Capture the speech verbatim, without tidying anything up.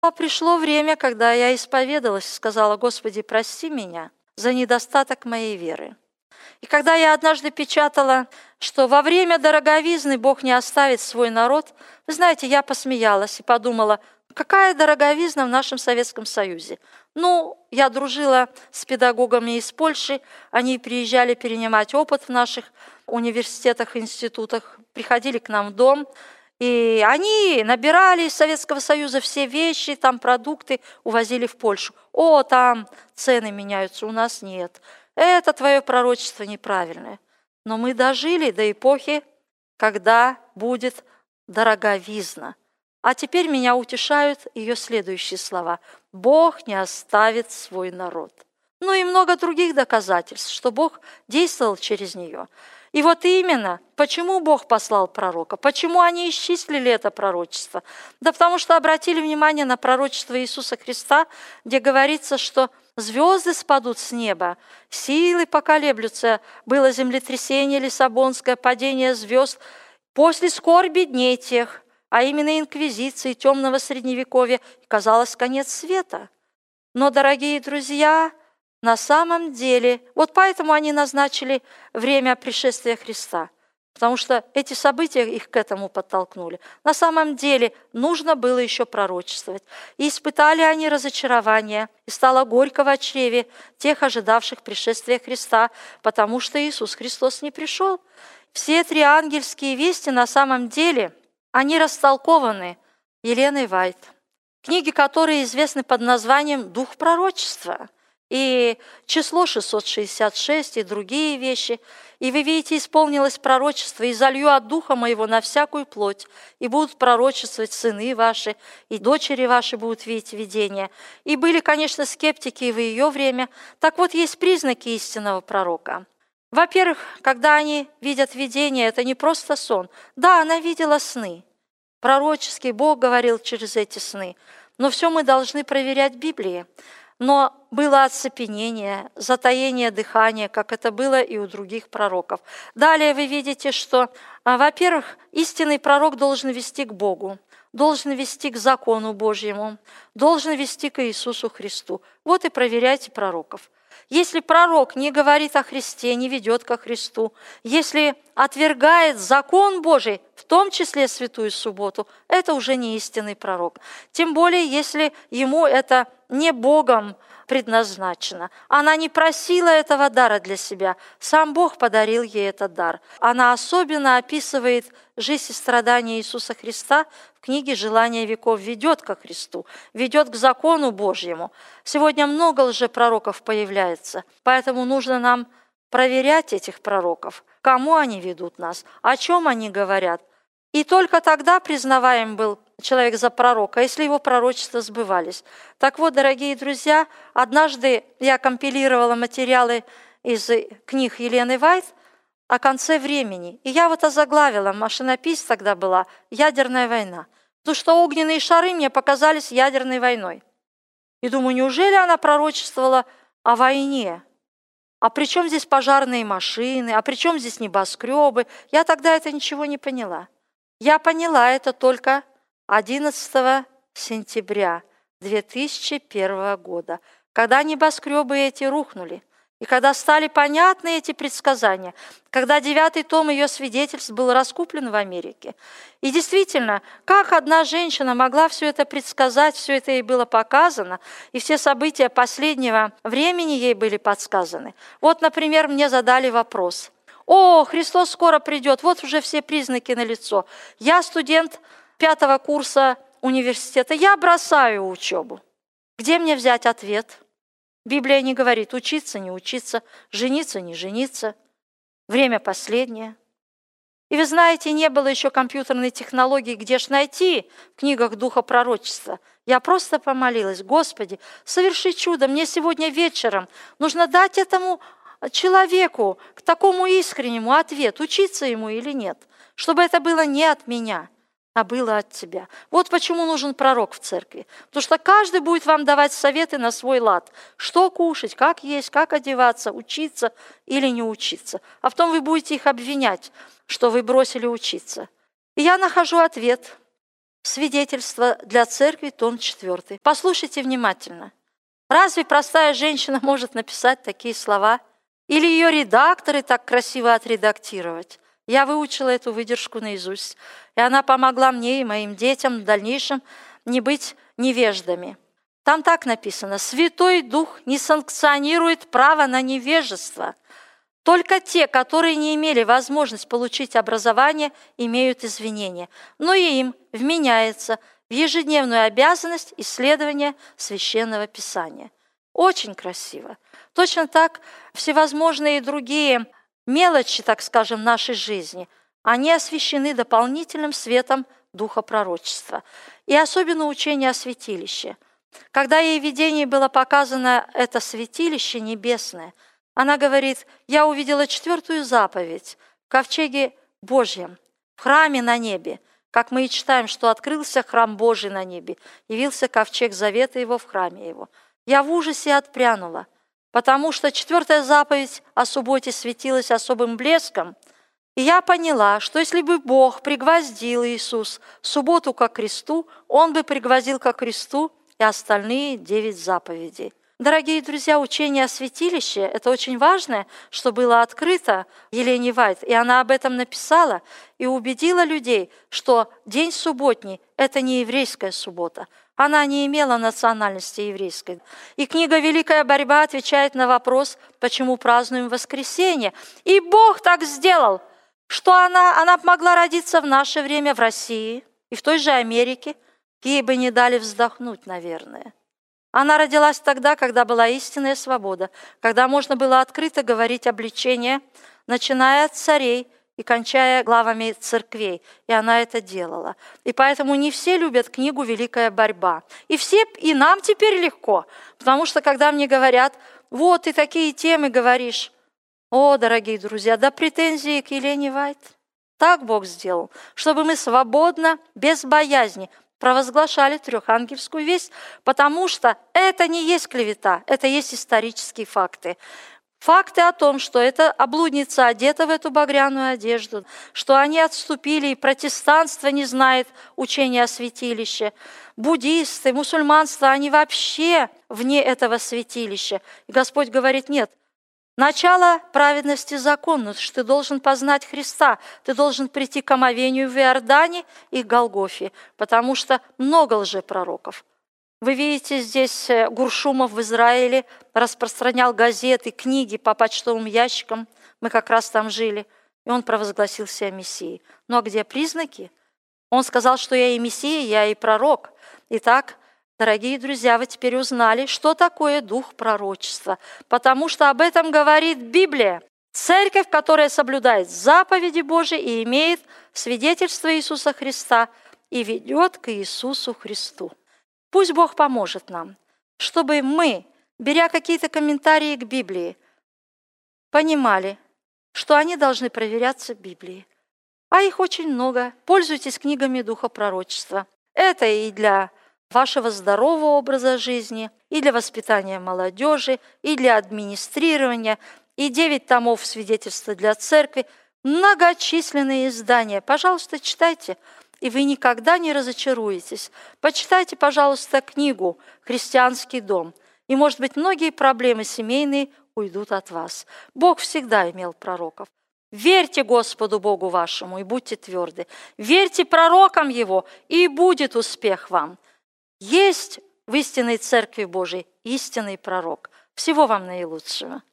А пришло время, когда я исповедалась и сказала: «Господи, прости меня за недостаток моей веры». И когда я однажды печатала, что во время дороговизны Бог не оставит свой народ, вы знаете, я посмеялась и подумала: какая дороговизна в нашем Советском Союзе? Ну, я дружила с педагогами из Польши, они приезжали перенимать опыт в наших университетах, институтах, приходили к нам в дом, и они набирали из Советского Союза все вещи, там продукты, увозили в Польшу. О, там цены меняются, у нас нет. Это твое пророчество неправильное. Но мы дожили до эпохи, когда будет дороговизна. А теперь меня утешают ее следующие слова: «Бог не оставит свой народ». Ну и много других доказательств, что Бог действовал через нее. И вот именно, почему Бог послал пророка, почему они исчислили это пророчество? Да потому что обратили внимание на пророчество Иисуса Христа, где говорится, что звезды спадут с неба, силы поколеблются, было землетрясение Лиссабонское, падение звезд, после скорби дней тех, а именно инквизиции, темного средневековья, казалось, конец света. Но, дорогие друзья, на самом деле, вот поэтому они назначили время пришествия Христа, потому что эти события их к этому подтолкнули. На самом деле нужно было еще пророчествовать. И испытали они разочарование, и стало горько в чреве тех, ожидавших пришествия Христа, потому что Иисус Христос не пришел. Все три ангельские вести на самом деле, они растолкованы Еленой Вайт, книги, которые известны под названием «Дух пророчества», и число шестьсот шестьдесят шесть, и другие вещи. И вы видите, исполнилось пророчество: «И залью от Духа Моего на всякую плоть, и будут пророчествовать сыны ваши, и дочери ваши будут видеть видения». И были, конечно, скептики и в ее время. Так вот, есть признаки истинного пророка. Во-первых, когда они видят видение, это не просто сон. Да, она видела сны. Пророческий Бог говорил через эти сны. Но все мы должны проверять в Библии. Но было оцепенение, затаение дыхания, как это было и у других пророков. Далее вы видите, что, во-первых, истинный пророк должен вести к Богу, должен вести к закону Божьему, должен вести к Иисусу Христу. Вот и проверяйте пророков. Если пророк не говорит о Христе, не ведет ко Христу, если отвергает закон Божий, в том числе святую субботу, это уже не истинный пророк. Тем более, если ему это не Богом предназначено. Она не просила этого дара для себя, сам Бог подарил ей этот дар. Она особенно описывает жизнь и страдания Иисуса Христа в книге «Желание веков», ведет ко Христу, ведет к закону Божьему. Сегодня много лжепророков появляется, поэтому нужно нам проверять этих пророков, кому они ведут нас, о чем они говорят. И только тогда признаваем был человек за пророка, если его пророчества сбывались. Так вот, дорогие друзья, однажды я компилировала материалы из книг Елены Вайт о конце времени. И я вот озаглавила, машинопись тогда была «Ядерная война». Потому что огненные шары мне показались ядерной войной. И думаю, неужели она пророчествовала о войне? А при чем здесь пожарные машины? А при чем здесь небоскребы? Я тогда это ничего не поняла. Я поняла это только одиннадцатого сентября две тысячи первого года, когда небоскребы эти рухнули, и когда стали понятны эти предсказания, когда девятый том ее свидетельств был раскуплен в Америке. И действительно, как одна женщина могла все это предсказать, все это ей было показано, и все события последнего времени ей были подсказаны. Вот, например, мне задали вопрос: «О, Христос скоро придет, вот уже все признаки налицо. Я студент пятого курса университета, я бросаю учебу. Где мне взять ответ?» Библия не говорит учиться, не учиться, жениться, не жениться. Время последнее. И вы знаете, не было еще компьютерной технологии, где ж найти в книгах Духа пророчества. Я просто помолилась: «Господи, соверши чудо, мне сегодня вечером нужно дать этому человеку, к такому искреннему ответ, учиться ему или нет, чтобы это было не от меня, а было от Тебя». Вот почему нужен пророк в церкви. Потому что каждый будет вам давать советы на свой лад. Что кушать, как есть, как одеваться, учиться или не учиться. А потом вы будете их обвинять, что вы бросили учиться. И я нахожу ответ. Свидетельство для церкви, том четвёртый. Послушайте внимательно. Разве простая женщина может написать такие слова? Или ее редакторы так красиво отредактировать? Я выучила эту выдержку наизусть, и она помогла мне и моим детям в дальнейшем не быть невеждами. Там так написано: «Святой Дух не санкционирует право на невежество. Только те, которые не имели возможность получить образование, имеют извинения, но и им вменяется в ежедневную обязанность исследования Священного Писания». Очень красиво. Точно так всевозможные другие мелочи, так скажем, нашей жизни, они освещены дополнительным светом духа пророчества. И особенно учение о святилище. Когда ей в видении было показано это святилище небесное, она говорит: «Я увидела четвертую заповедь в ковчеге Божьем, в храме на небе». Как мы и читаем, что открылся храм Божий на небе, явился ковчег завета его в храме его. Я в ужасе отпрянула, потому что четвертая заповедь о субботе светилась особым блеском, и я поняла, что если бы Бог пригвоздил Иисус субботу ко кресту, Он бы пригвоздил ко кресту и остальные девять заповедей. Дорогие друзья, учение о святилище – это очень важное, что было открыто Елене Вайт, и она об этом написала и убедила людей, что день субботний – это не еврейская суббота. Она не имела национальности еврейской. И книга «Великая борьба» отвечает на вопрос, почему празднуем воскресенье. И Бог так сделал, что она, она могла родиться в наше время в России и в той же Америке. Ей бы не дали вздохнуть, наверное. Она родилась тогда, когда была истинная свобода, когда можно было открыто говорить обличения, начиная от царей и кончая главами церквей. И она это делала. И поэтому не все любят книгу «Великая борьба». И все, и нам теперь легко, потому что когда мне говорят: «Вот ты такие темы говоришь», о, дорогие друзья, да претензии к Елене Вайт. Так Бог сделал, чтобы мы свободно, без боязни провозглашали трехангельскую весть, потому что это не есть клевета, это есть исторические факты. Факты о том, что эта облудница одета в эту багряную одежду, что они отступили, и протестанство не знает учения о святилище, буддисты, мусульманство, они вообще вне этого святилища. И Господь говорит: нет, начало праведности закон, что ты должен познать Христа, ты должен прийти к омовению в Иордане и к Голгофе, потому что много лжепророков. Вы видите, здесь Гуршумов в Израиле распространял газеты, книги по почтовым ящикам, мы как раз там жили, и он провозгласил себя Мессией. Ну а где признаки? Он сказал, что я и Мессия, я и пророк. Итак, дорогие друзья, вы теперь узнали, что такое дух пророчества, потому что об этом говорит Библия. Церковь, которая соблюдает заповеди Божьи и имеет свидетельство Иисуса Христа и ведет к Иисусу Христу. Пусть Бог поможет нам, чтобы мы, беря какие-то комментарии к Библии, понимали, что они должны проверяться Библией. А их очень много. Пользуйтесь книгами Духа пророчества. Это и для вашего здорового образа жизни, и для воспитания молодежи, и для администрирования, и девять томов свидетельства для церкви, многочисленные издания. Пожалуйста, читайте, и вы никогда не разочаруетесь. Почитайте, пожалуйста, книгу «Христианский дом», и, может быть, многие проблемы семейные уйдут от вас. Бог всегда имел пророков. Верьте Господу Богу вашему и будьте тверды. Верьте пророкам Его, и будет успех вам. Есть в истинной Церкви Божией истинный пророк. Всего вам наилучшего.